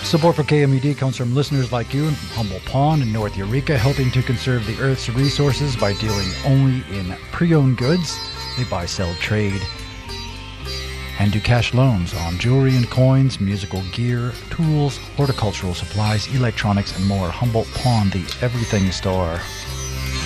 Support for KMUD comes from listeners like you and from Humboldt Pond in North Eureka, helping to conserve the Earth's resources by dealing only in pre-owned goods. They buy, sell, trade, and do cash loans on jewelry and coins, musical gear, tools, horticultural supplies, electronics, and more. Humboldt Pond, the everything store.